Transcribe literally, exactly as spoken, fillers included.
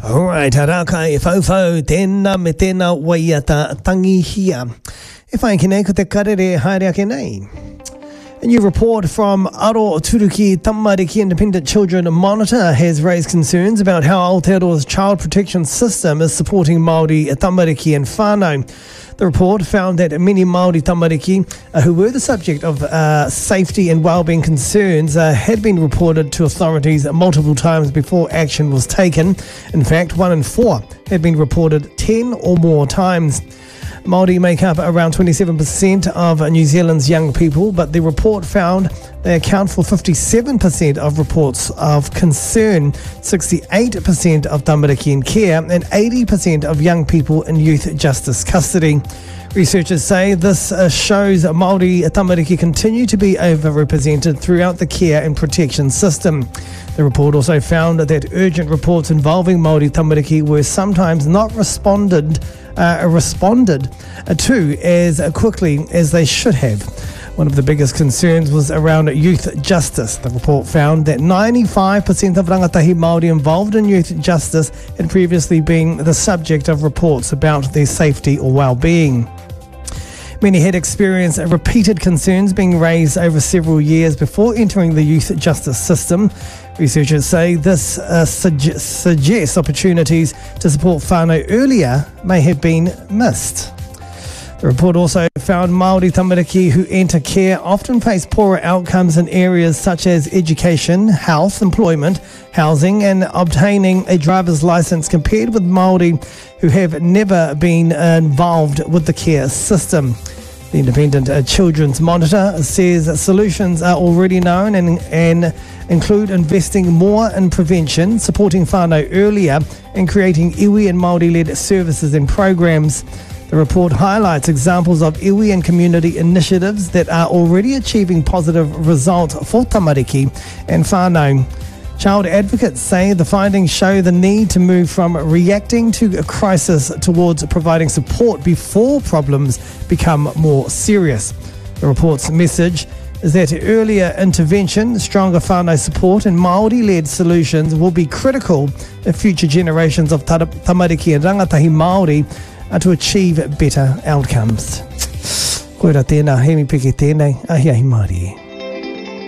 Alright, haraka e whauwhau, tēnā me tēnā waiata tangi hia. E whai ki nei ko te karere haere ake nei. A new report from Aro Turuki Tamariki Independent Children Monitor has raised concerns about how Aotearoa's child protection system is supporting Māori tamariki and whānau. The report found that many Māori tamariki uh, who were the subject of uh, safety and wellbeing concerns uh, had been reported to authorities multiple times before action was taken. In fact, one in four had been reported ten or more times. Māori make up around twenty-seven percent of New Zealand's young people, but the report found they account for fifty-seven percent of reports of concern, sixty-eight percent of tamariki in care, and eighty percent of young people in youth justice custody. Researchers say this uh, shows Māori tamariki continue to be overrepresented throughout the care and protection system. The report also found that urgent reports involving Māori tamariki were sometimes not responded uh, responded to as quickly as they should have. One of the biggest concerns was around youth justice. The report found that ninety-five percent of rangatahi Māori involved in youth justice had previously been the subject of reports about their safety or well-being. Many had experienced repeated concerns being raised over several years before entering the youth justice system. Researchers say this uh, suge- suggests opportunities to support whānau earlier may have been missed. The report also found Māori tamariki who enter care often face poorer outcomes in areas such as education, health, employment, housing and obtaining a driver's license compared with Māori who have never been involved with the care system. The Independent uh, Children's Monitor says solutions are already known and, and include investing more in prevention, supporting whānau earlier and creating iwi and Māori-led services and programs. The report highlights examples of iwi and community initiatives that are already achieving positive results for tamariki and whānau. Child advocates say the findings show the need to move from reacting to a crisis towards providing support before problems become more serious. The report's message is that earlier intervention, stronger whānau support and Māori-led solutions will be critical if future generations of tamariki and rangatahi Māori are to achieve better outcomes. Koe ra tēnā, he mi peke tēnei, ahi ahi Māori.